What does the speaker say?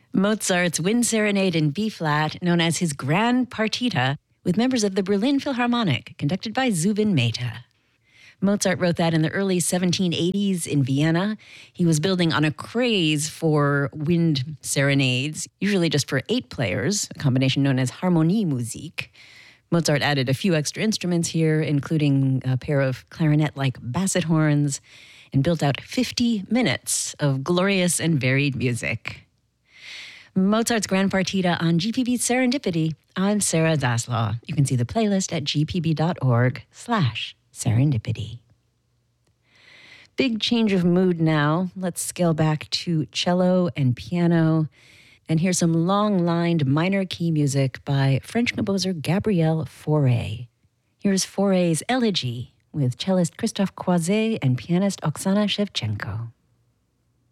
Mozart's Wind Serenade in B-flat, known as his Grand Partita, with members of the Berlin Philharmonic, conducted by Zubin Mehta. Mozart wrote that in the early 1780s in Vienna. He was building on a craze for wind serenades, usually just for 8 players, a combination known as Harmoniemusik. Mozart added a few extra instruments here, including a pair of clarinet-like basset horns, and built out 50 minutes of glorious and varied music. Mozart's Grand Partita on GPB Serendipity. I'm Sarah Zaslaw. You can see the playlist at gpb.org/serendipity. Big change of mood now. Let's scale back to cello and piano and hear some long-lined minor key music by French composer Gabriel Fauré. Here's Fauré's Elegy with cellist Christophe Croiset and pianist Oksana Shevchenko.